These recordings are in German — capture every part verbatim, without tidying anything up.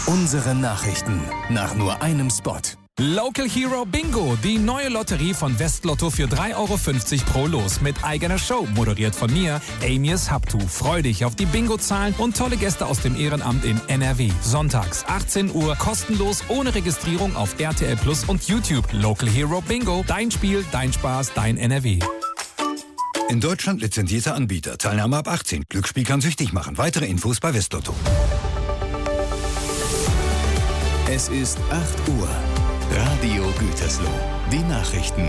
Unsere Nachrichten nach nur einem Spot. Local Hero Bingo, die neue Lotterie von Westlotto für drei Euro fünfzig pro Los mit eigener Show, moderiert von mir, Amias Haptu. Freu dich auf die Bingo-Zahlen und tolle Gäste aus dem Ehrenamt in N R W. Sonntags, achtzehn Uhr, kostenlos, ohne Registrierung auf R T L Plus und YouTube. Local Hero Bingo, dein Spiel, dein Spaß, dein N R W. In Deutschland lizenzierter Anbieter. Teilnahme ab achtzehn. Glücksspiel kann süchtig machen. Weitere Infos bei Westlotto. Es ist acht Uhr. Radio Gütersloh. Die Nachrichten.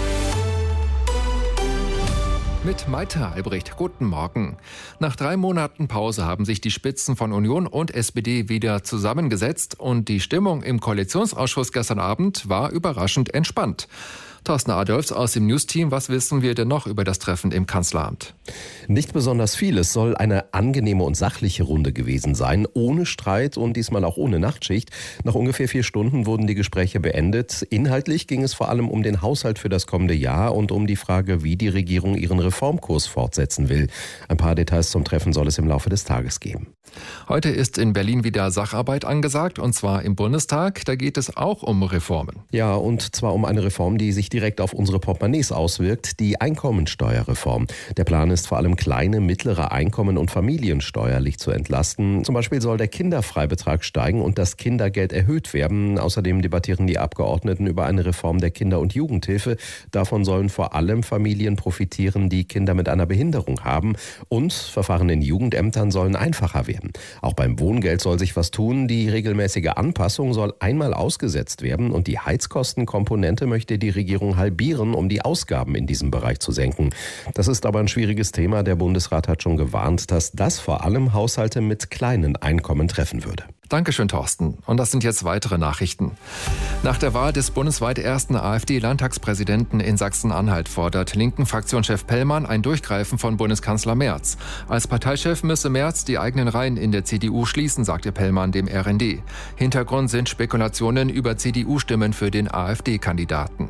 Mit Maite Albrecht. Guten Morgen. Nach drei Monaten Pause haben sich die Spitzen von Union und S P D wieder zusammengesetzt und die Stimmung im Koalitionsausschuss gestern Abend war überraschend entspannt. Thorsten Adolfs aus dem News-Team, was wissen wir denn noch über das Treffen im Kanzleramt? Nicht besonders viel. Es soll eine angenehme und sachliche Runde gewesen sein, ohne Streit und diesmal auch ohne Nachtschicht. Nach ungefähr vier Stunden wurden die Gespräche beendet. Inhaltlich ging es vor allem um den Haushalt für das kommende Jahr und um die Frage, wie die Regierung ihren Reformkurs fortsetzen will. Ein paar Details zum Treffen soll es im Laufe des Tages geben. Heute ist in Berlin wieder Sacharbeit angesagt, und zwar im Bundestag. Da geht es auch um Reformen. Ja, und zwar um eine Reform, die sich direkt auf unsere Portemonnaies auswirkt, die Einkommensteuerreform. Der Plan ist vor allem kleine, mittlere Einkommen und Familien steuerlich zu entlasten. Zum Beispiel soll der Kinderfreibetrag steigen und das Kindergeld erhöht werden. Außerdem debattieren die Abgeordneten über eine Reform der Kinder- und Jugendhilfe. Davon sollen vor allem Familien profitieren, die Kinder mit einer Behinderung haben. Und Verfahren in Jugendämtern sollen einfacher werden. Auch beim Wohngeld soll sich was tun. Die regelmäßige Anpassung soll einmal ausgesetzt werden und die Heizkostenkomponente möchte die Regierung halbieren, um die Ausgaben in diesem Bereich zu senken. Das ist aber ein schwieriges Thema. Der Bundesrat hat schon gewarnt, dass das vor allem Haushalte mit kleinen Einkommen treffen würde. Dankeschön, Thorsten. Und das sind jetzt weitere Nachrichten. Nach der Wahl des bundesweit ersten AfD-Landtagspräsidenten in Sachsen-Anhalt fordert Linken-Fraktionschef Pellmann ein Durchgreifen von Bundeskanzler Merz. Als Parteichef müsse Merz die eigenen Reihen in der C D U schließen, sagte Pellmann dem R N D. Hintergrund sind Spekulationen über C D U-Stimmen für den AfD-Kandidaten.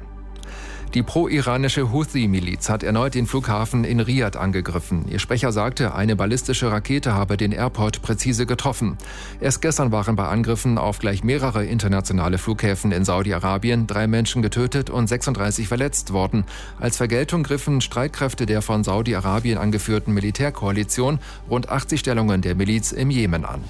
Die pro-iranische Houthi-Miliz hat erneut den Flughafen in Riad angegriffen. Ihr Sprecher sagte, eine ballistische Rakete habe den Airport präzise getroffen. Erst gestern waren bei Angriffen auf gleich mehrere internationale Flughäfen in Saudi-Arabien drei Menschen getötet und sechsunddreißig verletzt worden. Als Vergeltung griffen Streitkräfte der von Saudi-Arabien angeführten Militärkoalition rund achtzig Stellungen der Miliz im Jemen an.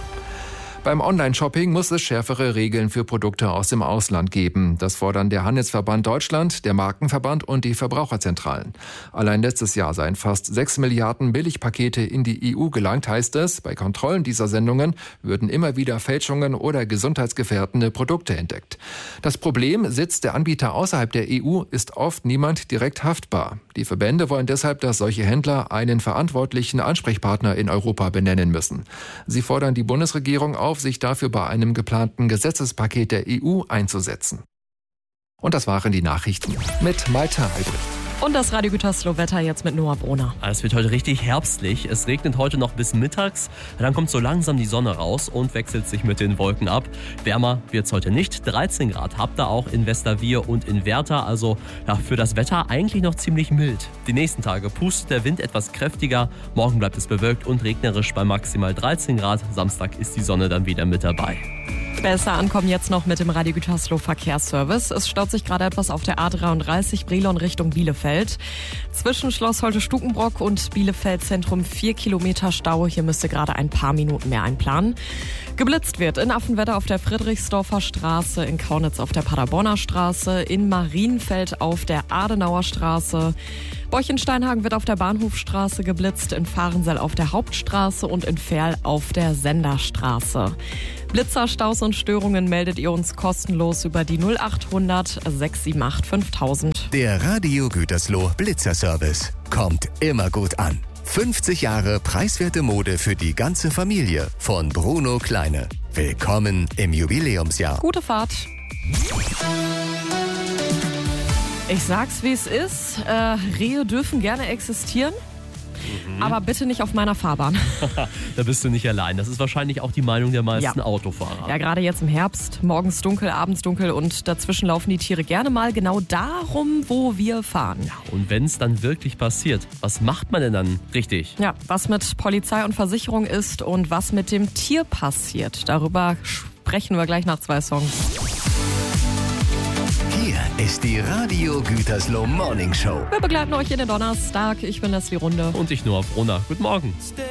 Beim Online-Shopping muss es schärfere Regeln für Produkte aus dem Ausland geben. Das fordern der Handelsverband Deutschland, der Markenverband und die Verbraucherzentralen. Allein letztes Jahr seien fast sechs Milliarden Billigpakete in die E U gelangt, heißt es. Bei Kontrollen dieser Sendungen würden immer wieder Fälschungen oder gesundheitsgefährdende Produkte entdeckt. Das Problem: sitzt der Anbieter außerhalb der E U, ist oft niemand direkt haftbar. Die Verbände wollen deshalb, dass solche Händler einen verantwortlichen Ansprechpartner in Europa benennen müssen. Sie fordern die Bundesregierung auf, sich dafür bei einem geplanten Gesetzespaket der E U einzusetzen. Und das waren die Nachrichten mit Maite Albrecht. Und das Radio Gütersloh-Wetter jetzt mit Noah Brunner. Es wird heute richtig herbstlich. Es regnet heute noch bis mittags. Dann kommt so langsam die Sonne raus und wechselt sich mit den Wolken ab. Wärmer wird es heute nicht. dreizehn Grad habt ihr auch in Westerwier und in Werther. Also ja, für das Wetter eigentlich noch ziemlich mild. Die nächsten Tage pustet der Wind etwas kräftiger. Morgen bleibt es bewölkt und regnerisch bei maximal dreizehn Grad. Samstag ist die Sonne dann wieder mit dabei. Besser ankommen jetzt noch mit dem Radio Gütersloh Verkehrsservice. Es staut sich gerade etwas auf der A dreiunddreißig Brilon Richtung Bielefeld. Zwischen Schloss Holte-Stukenbrock und Bielefeld Zentrum vier Kilometer Stau. Hier müsste gerade ein paar Minuten mehr einplanen. Geblitzt wird in Affenwedder auf der Friedrichsdorfer Straße, in Kaunitz auf der Paderborner Straße, in Marienfeld auf der Adenauer Straße. Borchensteinhagen wird auf der Bahnhofstraße geblitzt, in Fahrensel auf der Hauptstraße und in Verl auf der Senderstraße. Blitzer, Staus und Störungen meldet ihr uns kostenlos über die null achthundert sechs sieben acht fünftausend. Der Radio Gütersloh Blitzerservice kommt immer gut an. fünfzig Jahre preiswerte Mode für die ganze Familie von Bruno Kleine. Willkommen im Jubiläumsjahr. Gute Fahrt. Ich sag's, wie es ist. Äh, Rehe dürfen gerne existieren. Mhm. Aber bitte nicht auf meiner Fahrbahn. Da bist du nicht allein. Das ist wahrscheinlich auch die Meinung der meisten Ja. Autofahrer. Ja, gerade jetzt im Herbst, morgens dunkel, abends dunkel und dazwischen laufen die Tiere gerne mal genau darum, wo wir fahren. Und wenn es dann wirklich passiert, was macht man denn dann richtig? Ja, was mit Polizei und Versicherung ist und was mit dem Tier passiert, darüber sprechen wir gleich nach zwei Songs. Hier ist die Radio Gütersloh Morning Show. Wir begleiten euch in den Donnerstag. Ich bin Leslie Runde. Und ich nur auf Rona. Guten Morgen.